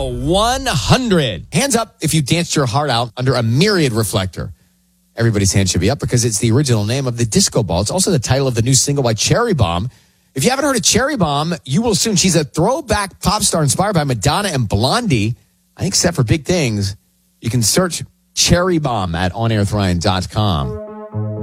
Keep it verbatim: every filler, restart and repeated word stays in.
one hundred. Hands up if you danced your heart out under a Myriad reflector. Everybody's hand should be up because it's the original name of the disco ball. It's also the title of the new single by Cherry Bomb. If you haven't heard of Cherry Bomb, you will soon. She's a throwback pop star inspired by Madonna and Blondie. I think set for big things. You can search Cherry Bomb at on air with ryan dot com.